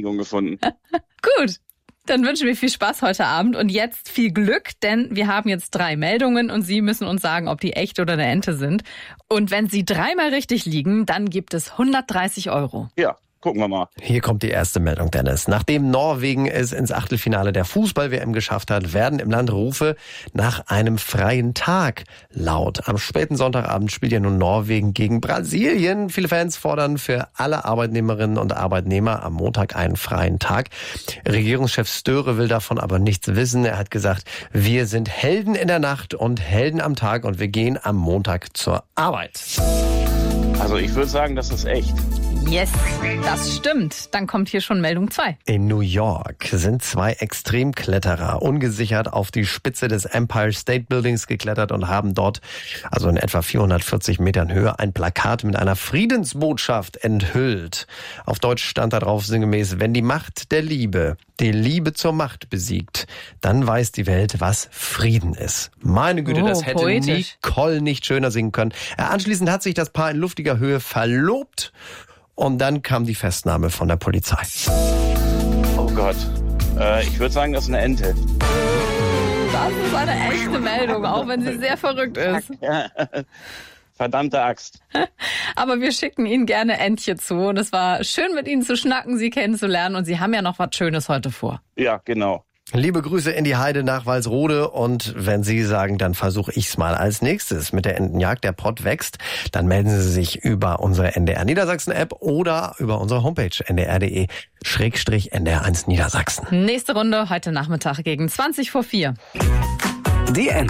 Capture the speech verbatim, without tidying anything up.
Bestätigung gefunden. Gut. Dann wünschen wir viel Spaß heute Abend und jetzt viel Glück, denn wir haben jetzt drei Meldungen und Sie müssen uns sagen, ob die echt oder eine Ente sind. Und wenn Sie dreimal richtig liegen, dann gibt es hundertdreißig Euro. Ja, gucken wir mal. Hier kommt die erste Meldung, Dennis. Nachdem Norwegen es ins Achtelfinale der Fußball-W M geschafft hat, werden im Land Rufe nach einem freien Tag laut. Am späten Sonntagabend spielt ja nun Norwegen gegen Brasilien. Viele Fans fordern für alle Arbeitnehmerinnen und Arbeitnehmer am Montag einen freien Tag. Regierungschef Störe will davon aber nichts wissen. Er hat gesagt, wir sind Helden in der Nacht und Helden am Tag und wir gehen am Montag zur Arbeit. Also ich würde sagen, das ist echt. Yes, das stimmt. Dann kommt hier schon Meldung zwei. In New York sind zwei Extremkletterer ungesichert auf die Spitze des Empire State Buildings geklettert und haben dort, also in etwa vierhundertvierzig Metern Höhe, ein Plakat mit einer Friedensbotschaft enthüllt. Auf Deutsch stand da drauf sinngemäß, wenn die Macht der Liebe die Liebe zur Macht besiegt, dann weiß die Welt, was Frieden ist. Meine Güte, oh, das hätte poetisch. Nicole nicht schöner singen können. Anschließend hat sich das Paar in luftiger Höhe verlobt. Und dann kam die Festnahme von der Polizei. Oh Gott. Äh, ich würde sagen, das ist eine Ente. Das ist eine echte Meldung, auch wenn sie sehr verrückt ist. Verdammte Axt. Aber wir schicken Ihnen gerne Entchen zu. Und es war schön, mit Ihnen zu schnacken, Sie kennenzulernen. Und Sie haben ja noch was Schönes heute vor. Ja, genau. Liebe Grüße in die Heide nach Walsrode und wenn Sie sagen, dann versuche ich's mal als nächstes mit der Entenjagd. Der Pott wächst, dann melden Sie sich über unsere N D R Niedersachsen App oder über unsere Homepage n d r punkt d e Schrägstrich N D R eins Niedersachsen. Nächste Runde heute Nachmittag gegen zwanzig vor vier. Die